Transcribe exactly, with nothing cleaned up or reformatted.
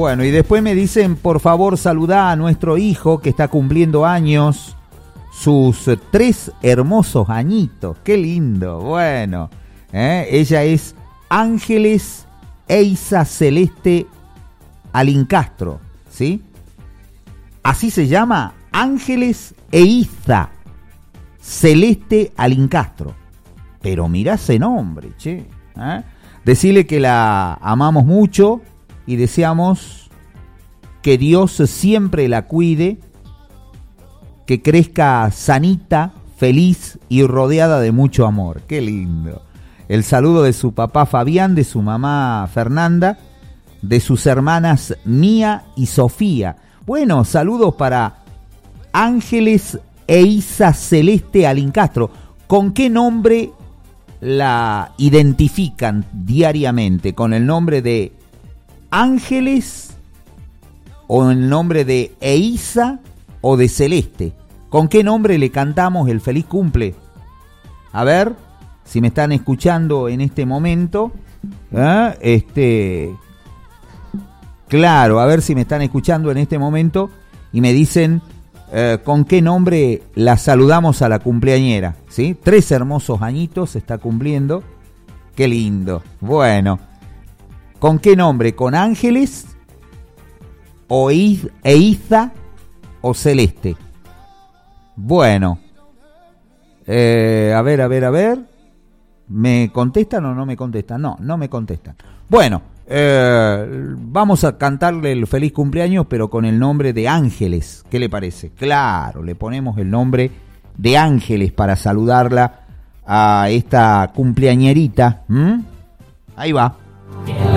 Bueno, y después me dicen, por favor, saludá a nuestro hijo que está cumpliendo años, sus tres hermosos añitos. Qué lindo. Bueno, ¿eh? Ella es Ángeles Eiza Celeste Alincastro, ¿sí? Así se llama, Ángeles Eiza Celeste Alincastro. Pero mirá ese nombre, che. ¿Eh? Decirle que la amamos mucho y deseamos que Dios siempre la cuide, que crezca sanita, feliz y rodeada de mucho amor. Qué lindo. El saludo de su papá Fabián, de su mamá Fernanda, de sus hermanas Mía y Sofía. Bueno, saludos para Ángeles Eiza Celeste Alincastro. ¿Con qué nombre la identifican diariamente? ¿Con el nombre de Ángeles o el nombre de Eiza o de Celeste? ¿Con qué nombre le cantamos el feliz cumple? A ver, si me están escuchando en este momento, ¿eh? este, claro, a ver si me están escuchando en este momento y me dicen eh, con qué nombre la saludamos a la cumpleañera, ¿sí? Tres hermosos añitos se está cumpliendo, qué lindo. Bueno, ¿con qué nombre? ¿Con Ángeles o Eiza o Celeste? Bueno, eh, a ver, a ver, a ver, ¿me contestan o no me contestan? No, no me contestan. Bueno, eh, vamos a cantarle el feliz cumpleaños, pero con el nombre de Ángeles. ¿Qué le parece? Claro, le ponemos el nombre de Ángeles para saludarla a esta cumpleañerita. ¿Mm? Ahí va. Yeah.